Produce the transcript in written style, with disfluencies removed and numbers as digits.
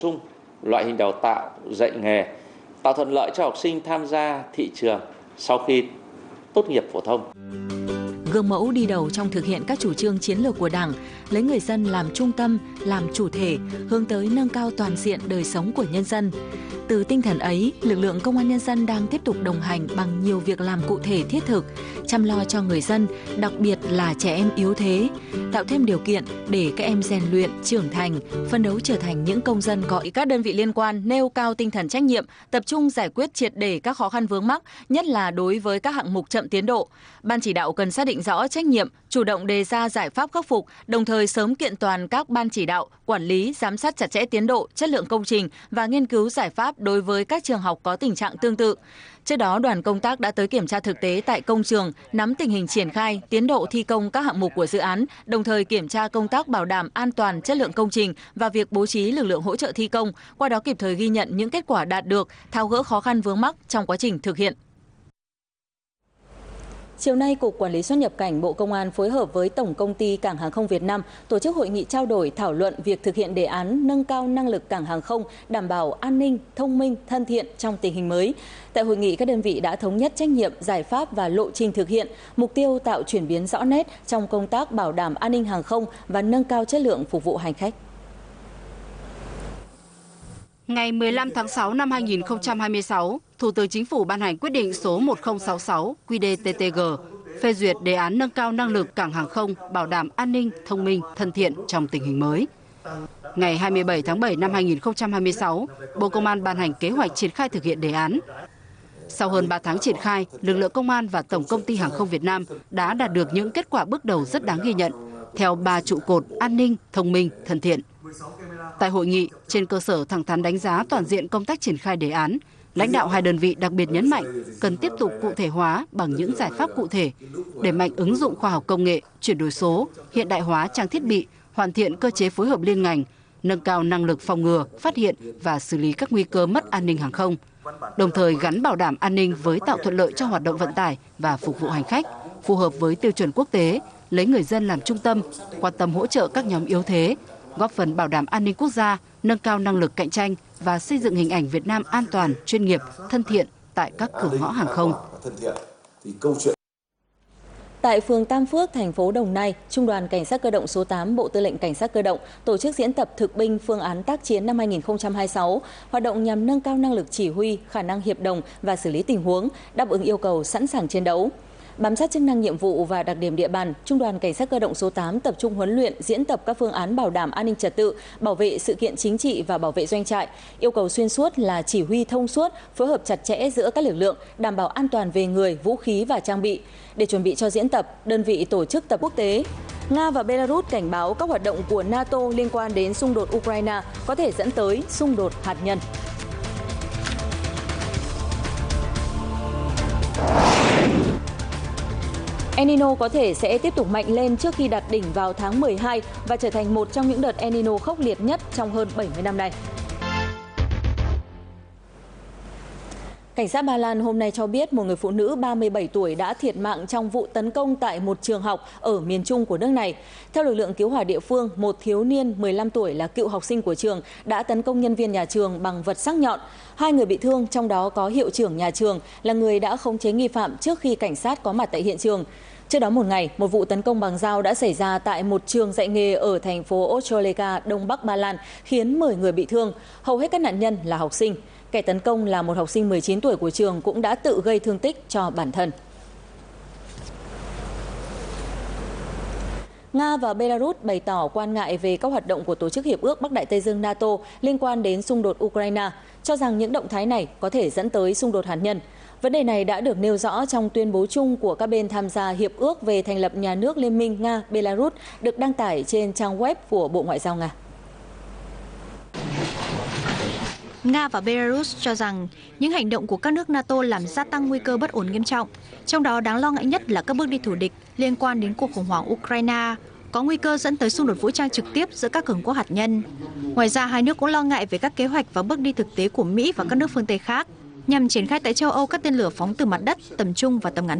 Chung loại hình đào tạo dạy nghề, tạo thuận lợi cho học sinh tham gia thị trường sau khi tốt nghiệp phổ thông. Gương mẫu đi đầu trong thực hiện các chủ trương chiến lược của Đảng, lấy người dân làm trung tâm, làm chủ thể, hướng tới nâng cao toàn diện đời sống của nhân dân. Từ tinh thần ấy, lực lượng Công an Nhân dân đang tiếp tục đồng hành bằng nhiều việc làm cụ thể thiết thực, chăm lo cho người dân, đặc biệt là trẻ em yếu thế, tạo thêm điều kiện để các em rèn luyện, trưởng thành, phấn đấu trở thành những công dân có ý. Các đơn vị liên quan nêu cao tinh thần trách nhiệm, tập trung giải quyết triệt để các khó khăn vướng mắc, nhất là đối với các hạng mục chậm tiến độ. Ban chỉ đạo cần xác định rõ trách nhiệm, chủ động đề ra giải pháp khắc phục, đồng thời sớm kiện toàn các ban chỉ đạo, quản lý, giám sát chặt chẽ tiến độ, chất lượng công trình và nghiên cứu giải pháp đối với các trường học có tình trạng tương tự. Trước đó, đoàn công tác đã tới kiểm tra thực tế tại công trường, nắm tình hình triển khai, tiến độ thi công các hạng mục của dự án, đồng thời kiểm tra công tác bảo đảm an toàn chất lượng công trình và việc bố trí lực lượng hỗ trợ thi công, qua đó kịp thời ghi nhận những kết quả đạt được, tháo gỡ khó khăn vướng mắc trong quá trình thực hiện. Chiều nay, Cục Quản lý xuất nhập cảnh Bộ Công an phối hợp với Tổng Công ty Cảng hàng không Việt Nam tổ chức hội nghị trao đổi thảo luận việc thực hiện đề án nâng cao năng lực cảng hàng không, đảm bảo an ninh, thông minh, thân thiện trong tình hình mới. Tại hội nghị, các đơn vị đã thống nhất trách nhiệm, giải pháp và lộ trình thực hiện, mục tiêu tạo chuyển biến rõ nét trong công tác bảo đảm an ninh hàng không và nâng cao chất lượng phục vụ hành khách. Ngày 15 tháng 6 năm 2026, Thủ tướng Chính phủ ban hành quyết định số 1066 QĐ-TTG phê duyệt đề án nâng cao năng lực cảng hàng không, bảo đảm an ninh, thông minh, thân thiện trong tình hình mới. Ngày 27 tháng 7 năm 2026, Bộ Công an ban hành kế hoạch triển khai thực hiện đề án. Sau hơn 3 tháng triển khai, lực lượng công an và Tổng Công ty Hàng không Việt Nam đã đạt được những kết quả bước đầu rất đáng ghi nhận, theo 3 trụ cột an ninh, thông minh, thân thiện. Tại hội nghị, trên cơ sở thẳng thắn đánh giá toàn diện công tác triển khai đề án, lãnh đạo hai đơn vị đặc biệt nhấn mạnh cần tiếp tục cụ thể hóa bằng những giải pháp cụ thể, đẩy mạnh ứng dụng khoa học công nghệ, chuyển đổi số, hiện đại hóa trang thiết bị, hoàn thiện cơ chế phối hợp liên ngành, nâng cao năng lực phòng ngừa, phát hiện và xử lý các nguy cơ mất an ninh hàng không, đồng thời gắn bảo đảm an ninh với tạo thuận lợi cho hoạt động vận tải và phục vụ hành khách, phù hợp với tiêu chuẩn quốc tế, lấy người dân làm trung tâm, quan tâm hỗ trợ các nhóm yếu thế, góp phần bảo đảm an ninh quốc gia, nâng cao năng lực cạnh tranh và xây dựng hình ảnh Việt Nam an toàn, chuyên nghiệp, thân thiện tại các cửa ngõ hàng không. Tại phường Tam Phước, thành phố Đồng Nai, Trung đoàn Cảnh sát cơ động số 8 Bộ Tư lệnh Cảnh sát cơ động tổ chức diễn tập thực binh phương án tác chiến năm 2026, hoạt động nhằm nâng cao năng lực chỉ huy, khả năng hiệp đồng và xử lý tình huống, đáp ứng yêu cầu sẵn sàng chiến đấu. Bám sát chức năng nhiệm vụ và đặc điểm địa bàn, Trung đoàn Cảnh sát cơ động số 8 tập trung huấn luyện, diễn tập các phương án bảo đảm an ninh trật tự, bảo vệ sự kiện chính trị và bảo vệ doanh trại. Yêu cầu xuyên suốt là chỉ huy thông suốt, phối hợp chặt chẽ giữa các lực lượng, đảm bảo an toàn về người, vũ khí và trang bị. Để chuẩn bị cho diễn tập, đơn vị tổ chức tập quốc tế. Nga và Belarus cảnh báo các hoạt động của NATO liên quan đến xung đột Ukraine có thể dẫn tới xung đột hạt nhân. El Nino có thể sẽ tiếp tục mạnh lên trước khi đạt đỉnh vào tháng 12 và trở thành một trong những đợt El Nino khốc liệt nhất trong hơn 70 năm nay. Cảnh sát Ba Lan hôm nay cho biết một người phụ nữ 37 tuổi đã thiệt mạng trong vụ tấn công tại một trường học ở miền Trung của nước này. Theo lực lượng cứu hỏa địa phương, một thiếu niên 15 tuổi là cựu học sinh của trường đã tấn công nhân viên nhà trường bằng vật sắc nhọn. 2 người bị thương, trong đó có hiệu trưởng nhà trường, là người đã khống chế nghi phạm trước khi cảnh sát có mặt tại hiện trường. Trước đó một ngày, một vụ tấn công bằng dao đã xảy ra tại một trường dạy nghề ở thành phố Ostrołęka, Đông Bắc Ba Lan, khiến 10 người bị thương. Hầu hết các nạn nhân là học sinh. Kẻ tấn công là một học sinh 19 tuổi của trường cũng đã tự gây thương tích cho bản thân. Nga và Belarus bày tỏ quan ngại về các hoạt động của Tổ chức Hiệp ước Bắc Đại Tây Dương NATO liên quan đến xung đột Ukraine, cho rằng những động thái này có thể dẫn tới xung đột hạt nhân. Vấn đề này đã được nêu rõ trong tuyên bố chung của các bên tham gia Hiệp ước về thành lập nhà nước Liên minh Nga-Belarus được đăng tải trên trang web của Bộ Ngoại giao Nga. Nga và Belarus cho rằng những hành động của các nước NATO làm gia tăng nguy cơ bất ổn nghiêm trọng, trong đó đáng lo ngại nhất là các bước đi thù địch liên quan đến cuộc khủng hoảng Ukraine, có nguy cơ dẫn tới xung đột vũ trang trực tiếp giữa các cường quốc hạt nhân. Ngoài ra, hai nước cũng lo ngại về các kế hoạch và bước đi thực tế của Mỹ và các nước phương Tây khác nhằm triển khai tại châu Âu các tên lửa phóng từ mặt đất, tầm trung và tầm ngắn.